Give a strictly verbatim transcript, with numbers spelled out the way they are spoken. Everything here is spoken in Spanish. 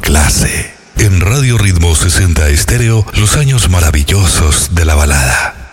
clase. En Radio Ritmo sesenta Estéreo, los años maravillosos de la balada.